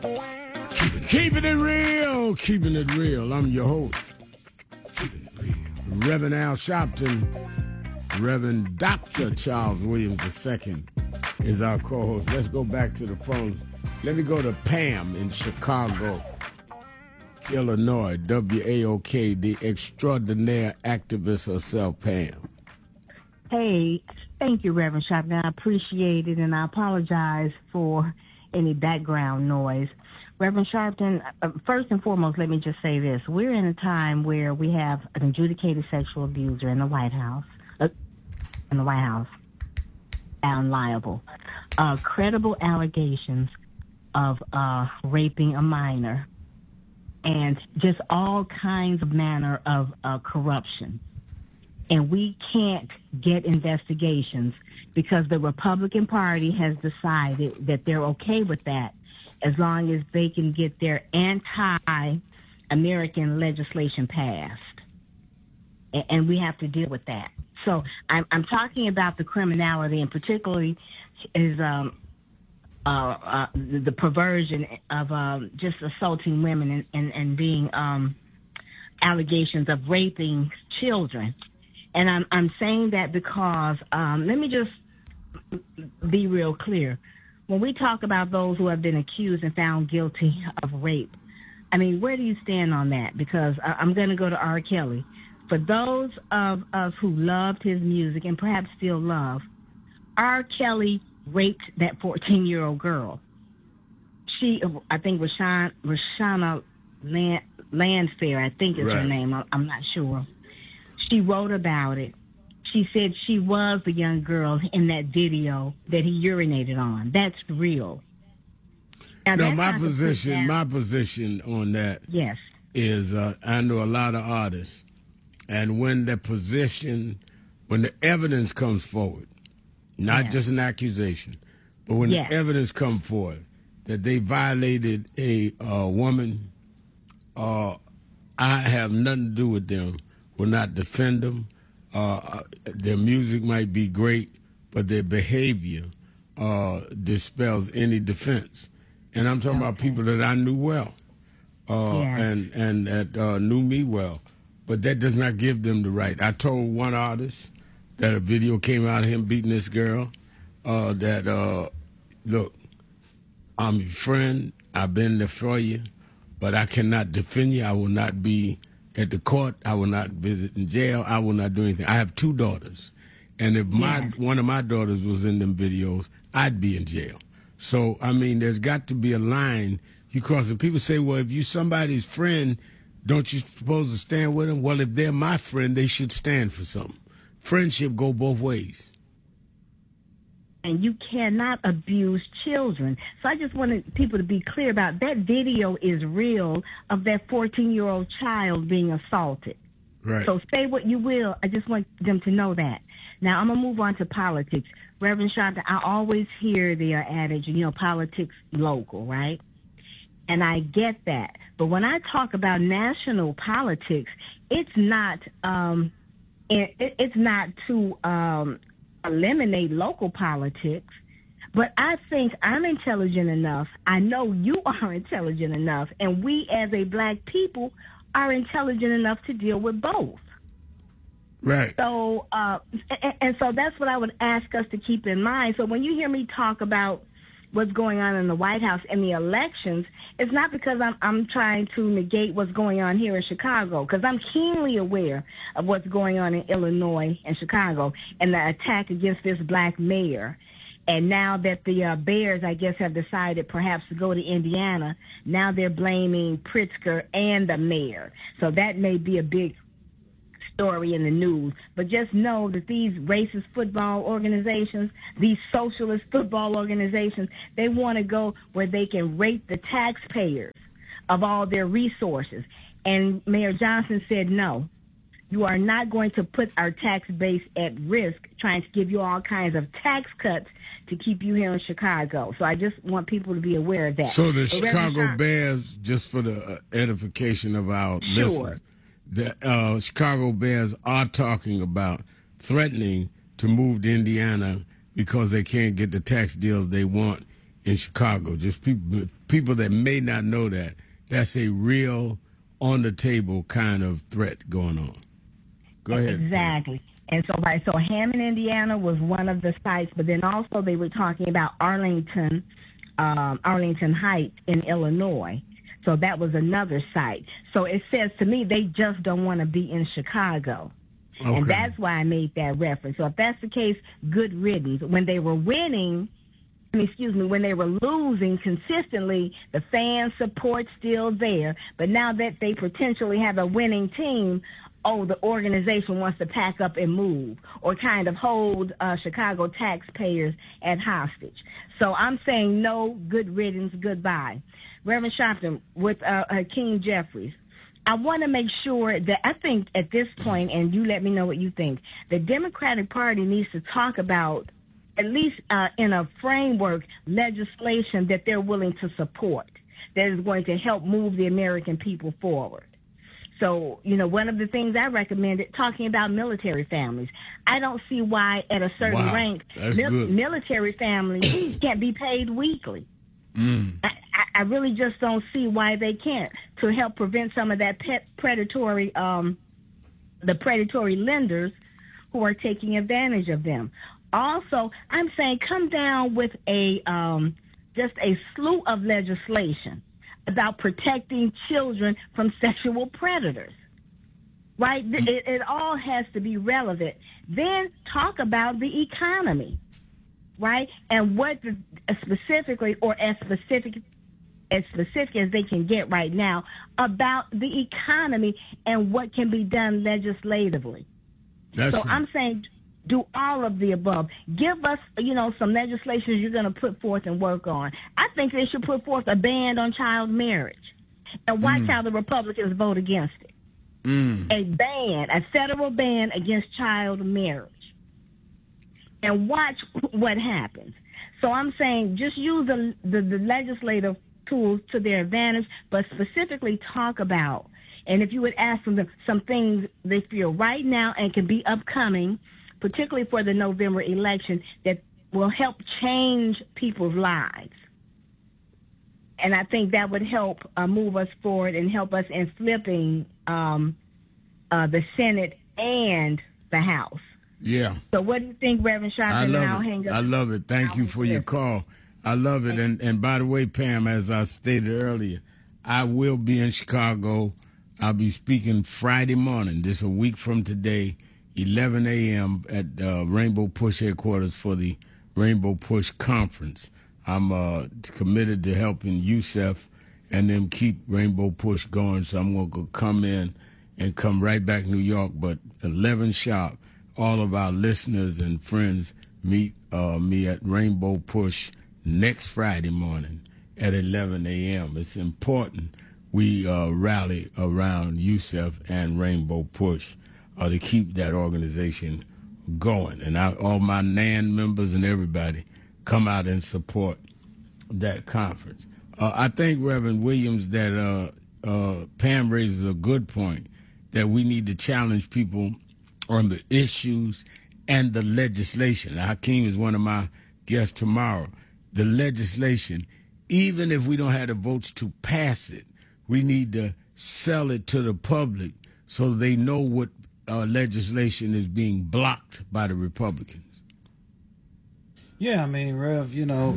Keeping it real, keeping it real. I'm your host, Reverend Al Sharpton. Reverend Dr. Charles Williams II is our co-host. Let's go back to the phones. Let me go to Pam in Chicago, Illinois. WAOK, the extraordinaire activist herself, Pam. Hey, thank you, Reverend Sharpton. I appreciate it, and I apologize for any background noise. Reverend Sharpton, first and foremost, let me just say this. We're in a time where we have an adjudicated sexual abuser in the White House. Found liable. Credible allegations of raping a minor and just all kinds of manner of corruption. And we can't get investigations because the Republican Party has decided that they're okay with that as long as they can get their anti-American legislation passed. And we have to deal with that. So I'm talking about the criminality, and particularly is the perversion of just assaulting women and being allegations of raping children. And I'm saying that because let me just be real clear. When we talk about those who have been accused and found guilty of rape, I mean, where do you stand on that? Because I'm going to go to R. Kelly. For those of us who loved his music and perhaps still love, R. Kelly raped that 14-year-old girl. She, I think, Rashana Landfair, I think is her name. I'm not sure. She wrote about it. She said she was the young girl in that video that he urinated on. That's real. Now, no, my position on that is I know a lot of artists, and when the evidence comes forward, not just an accusation, but when the evidence comes forward that they violated a woman, I have nothing to do with them, will not defend them. Their music might be great, but their behavior dispels any defense. And I'm talking about people that I knew well, and that knew me well. But that does not give them the right. I told one artist that a video came out of him beating this girl, that, look, I'm your friend. I've been there for you, but I cannot defend you. I will not be at the court. I will not visit in jail. I will not do anything. I have two daughters. And if one of my daughters was in them videos, I'd be in jail. So, I mean, there's got to be a line you cross. And people say, well, if you're somebody's friend, don't you supposed to stand with them? Well, if they're my friend, they should stand for something. Friendship go both ways. And you cannot abuse children. So I just wanted people to be clear about that video is real of that 14-year-old child being assaulted. Right. So say what you will. I just want them to know that. Now, I'm going to move on to politics. Reverend Sharpton, I always hear the adage, politics local, right? And I get that. But when I talk about national politics, it's not to eliminate local politics, but I think I'm intelligent enough. I know you are intelligent enough, and we as a black people are intelligent enough to deal with both. Right. So, and so that's what I would ask us to keep in mind. So when you hear me talk about what's going on in the White House and the elections, it's not because I'm trying to negate what's going on here in Chicago, because I'm keenly aware of what's going on in Illinois and Chicago and the attack against this black mayor. And now that the Bears, I guess, have decided perhaps to go to Indiana, now they're blaming Pritzker and the mayor. So that may be a big story in the news, but just know that these racist football organizations, these socialist football organizations, they want to go where they can rape the taxpayers of all their resources. And Mayor Johnson said, no, you are not going to put our tax base at risk trying to give you all kinds of tax cuts to keep you here in Chicago. So I just want people to be aware of that. So the Chicago Bears, just for the edification of our listeners, the Chicago Bears are talking about threatening to move to Indiana because they can't get the tax deals they want in Chicago. Just people that may not know that. That's a real on-the-table kind of threat going on. Go ahead. Exactly. And so, so Hammond, Indiana was one of the sites, but then also they were talking about Arlington Heights in Illinois. So that was another site. So it says to me they just don't want to be in Chicago. Okay. And that's why I made that reference. So if that's the case, good riddance. When they were winning, when they were losing consistently, the fan support still there. But now that they potentially have a winning team, the organization wants to pack up and move or kind of hold Chicago taxpayers at hostage. So I'm saying no, good riddance, goodbye. Reverend Sharpton, with King Jeffries, I want to make sure that I think at this point, and you let me know what you think, the Democratic Party needs to talk about, at least in a framework, legislation that they're willing to support that is going to help move the American people forward. So, one of the things I recommended, talking about military families. I don't see why at a certain rank, military families can't be paid weekly. I really just don't see why they can't, to help prevent some of that predatory lenders who are taking advantage of them. Also, I'm saying come down with just a slew of legislation about protecting children from sexual predators, right? It all has to be relevant. Then talk about the economy, right? And what specifically, or as specific as they can get right now, about the economy and what can be done legislatively. I'm saying do all of the above. Give us, some legislation you're going to put forth and work on. I think they should put forth a ban on child marriage and watch how the Republicans vote against it. A federal ban against child marriage, and watch what happens. So I'm saying just use the legislative tools to their advantage, but specifically talk about, and if you would ask them some things they feel right now and can be upcoming, particularly for the November election, that will help change people's lives. And I think that would help move us forward and help us in flipping the Senate and the House. Yeah. So what do you think, Reverend Sharpton? I love it. Thank you for your call. I love it. And by the way, Pam, as I stated earlier, I will be in Chicago. I'll be speaking Friday morning, this a week from today, 11 a.m. at Rainbow Push headquarters for the Rainbow Push Conference. I'm committed to helping Yusef and them keep Rainbow Push going, so I'm going to come in and come right back to New York. But 11 sharp, all of our listeners and friends meet me at Rainbow Push next Friday morning at 11 a.m. It's important we rally around Yusef and Rainbow Push to keep that organization going. And all my NAN members and everybody come out and support that conference. I think, Reverend Williams, that Pam raises a good point, that we need to challenge people on the issues and the legislation. Hakeem is one of my guests tomorrow. The legislation, even if we don't have the votes to pass it, we need to sell it to the public so they know what legislation is being blocked by the Republicans. Yeah, I mean, Rev,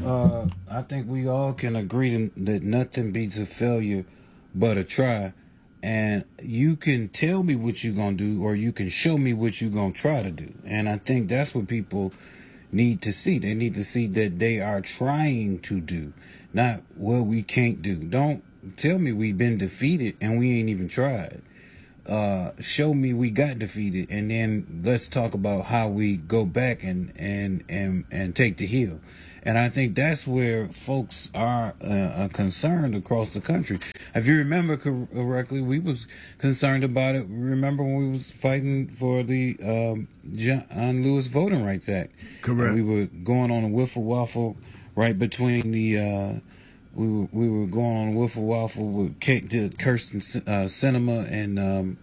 I think we all can agree that nothing beats a failure but a try. And you can tell me what you're going to do, or you can show me what you're going to try to do. And I think that's what people need to see. They need to see that they are trying to do, not what we can't do. Don't tell me we've been defeated and we ain't even tried. Show me we got defeated, and then let's talk about how we go back and take the hill. And I think that's where folks are concerned across the country. If you remember correctly, we was concerned about it. Remember when we was fighting for the John Lewis Voting Rights Act? Correct. We were going on a wiffle waffle right between the. We were going on a wiffle waffle with Kirsten Sinema and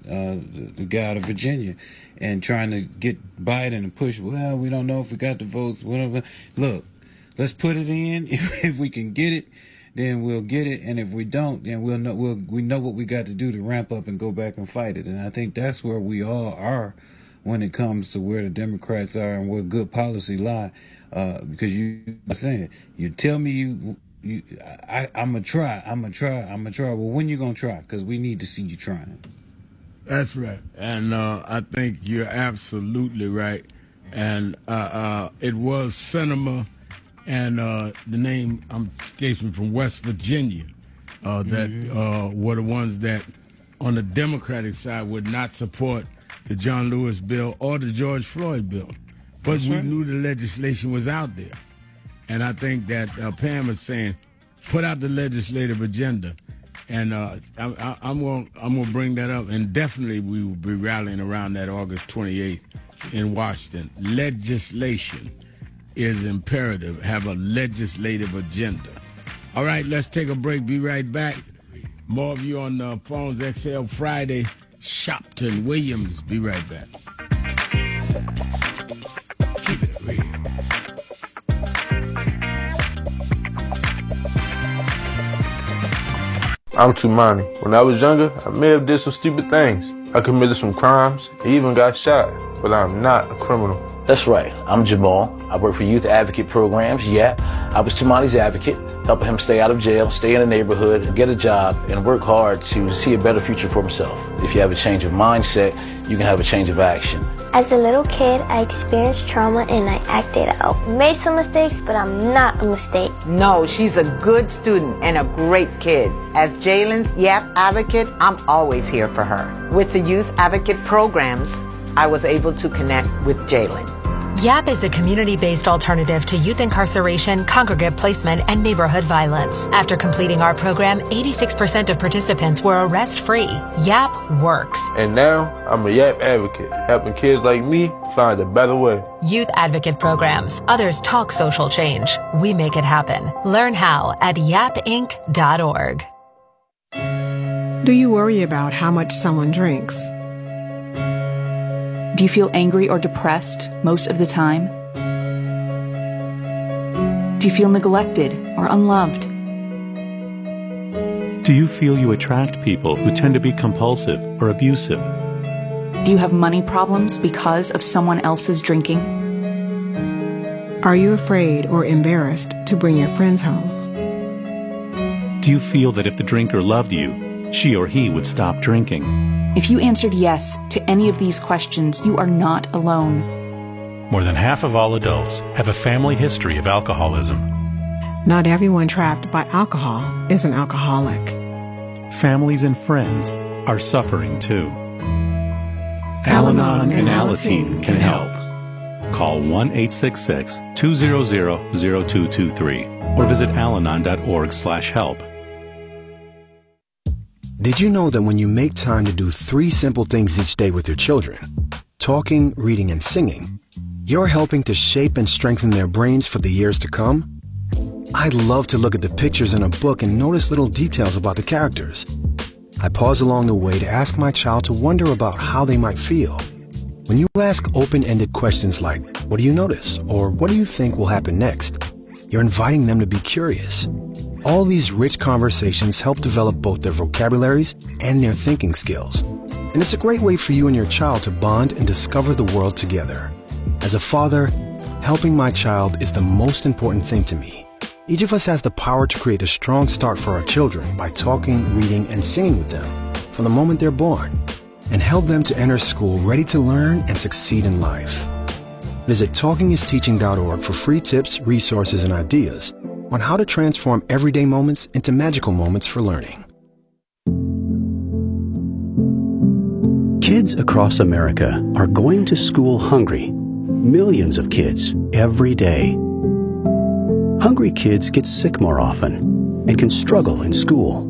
the guy out of Virginia, and trying to get Biden to push. Well, we don't know if we got the votes. Whatever. Look, let's put it in. If we can get it, then we'll get it, and if we don't, then we know what we got to do to ramp up and go back and fight it. And I think that's where we all are when it comes to where the Democrats are and where good policy lie. Because you tell me I'm gonna try. Well, when you gonna try? Because we need to see you trying. That's right, and I think you're absolutely right. And it was Sinema. And the name, I'm escaping from West Virginia, that were the ones that on the Democratic side would not support the John Lewis bill or the George Floyd bill. But we knew the legislation was out there. And I think that Pam is saying, put out the legislative agenda. And I'm going to bring that up. And definitely we will be rallying around that August 28th in Washington. Legislation is imperative. Have a legislative agenda. All right, let's take a break. Be right back. More of you on the phones. XL Friday. Shopton Williams. Be right back. Keep it real. I'm Tumani. When I was younger, I may have did some stupid things. I committed some crimes, I even got shot, but I'm not a criminal. That's right. I'm Jamal. I work for Youth Advocate Programs, YAP. I was Tumani's advocate, helping him stay out of jail, stay in the neighborhood, get a job, and work hard to see a better future for himself. If you have a change of mindset, you can have a change of action. As a little kid, I experienced trauma and I acted out. Made some mistakes, but I'm not a mistake. No, she's a good student and a great kid. As Jalen's YAP advocate, I'm always here for her. With the Youth Advocate Programs, I was able to connect with Jalen. YAP is a community-based alternative to youth incarceration, congregate placement, and neighborhood violence. After completing our program, 86% of participants were arrest-free. YAP works. And now, I'm a YAP advocate, helping kids like me find a better way. Youth Advocate Programs. Others talk social change. We make it happen. Learn how at yapinc.org. Do you worry about how much someone drinks? Do you feel angry or depressed most of the time? Do you feel neglected or unloved? Do you feel you attract people who tend to be compulsive or abusive? Do you have money problems because of someone else's drinking? Are you afraid or embarrassed to bring your friends home? Do you feel that if the drinker loved you, she or he would stop drinking? If you answered yes to any of these questions, you are not alone. More than half of all adults have a family history of alcoholism. Not everyone trapped by alcohol is an alcoholic. Families and friends are suffering too. Al-Anon and Alateen can help. Call 1-866-200-0223 or visit alanon.org/help. Did you know that when you make time to do 3 simple things each day with your children, talking, reading, and singing, you're helping to shape and strengthen their brains for the years to come? I love to look at the pictures in a book and notice little details about the characters. I pause along the way to ask my child to wonder about how they might feel. When you ask open-ended questions like, what do you notice? Or what do you think will happen next? You're inviting them to be curious. All these rich conversations help develop both their vocabularies and their thinking skills. And it's a great way for you and your child to bond and discover the world together. As a father, helping my child is the most important thing to me. Each of us has the power to create a strong start for our children by talking, reading, and singing with them from the moment they're born, and help them to enter school ready to learn and succeed in life. Visit talkingisteaching.org for free tips, resources, and ideas on how to transform everyday moments into magical moments for learning. Kids across America are going to school hungry. Millions of kids every day. Hungry kids get sick more often and can struggle in school.